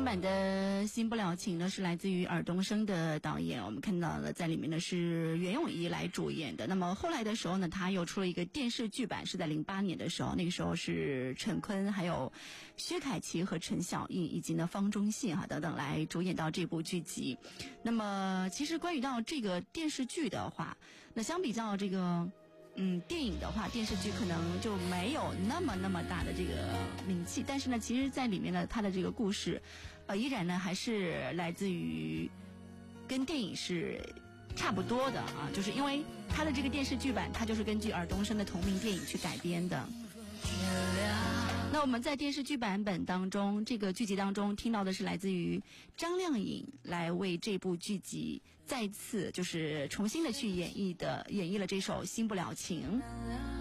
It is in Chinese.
电版的《新不了情》呢，是来自于尔冬升的导演，我们看到了在里面呢是袁咏仪来主演的。那么后来的时候呢，他又出了一个电视剧版，是在08年的时候，那个时候是陈坤还有薛凯琪和陈晓映以及呢方中信等等来主演到这部剧集。那么其实关于到这个电视剧的话，那相比较这个电影的话，电视剧可能就没有那么大的这个名气，但是呢，其实在里面呢，它的这个故事，依然呢还是来自于跟电影是差不多的啊，就是因为它的这个电视剧版，它就是根据尔冬升的同名电影去改编的。那我们在电视剧版本当中，这个剧集当中听到的是来自于张靓颖来为这部剧集再次就是重新的去演绎了这首《新不了情》。